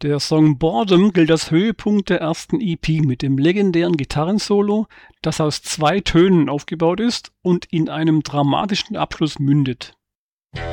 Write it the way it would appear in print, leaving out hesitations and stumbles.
Der Song Boredom gilt als Höhepunkt der ersten EP mit dem legendären Gitarrensolo, das aus 2 Tönen aufgebaut ist und in einem dramatischen Abschluss mündet.